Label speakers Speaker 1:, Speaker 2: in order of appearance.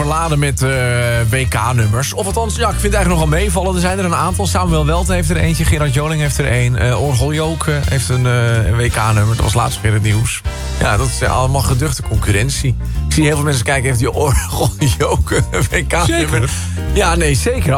Speaker 1: Verladen met WK-nummers. Of althans, ja, ik vind het eigenlijk nogal meevallen. Er zijn er een aantal. Samuel Welte heeft er eentje. Gerard Joling heeft er een. Orgel Joke heeft een WK-nummer. Dat was laatst weer het nieuws. Ja, dat is allemaal geduchte concurrentie. Ik zie heel veel mensen kijken, heeft die Orgel Joke een WK-nummer? Ja, nee, zeker.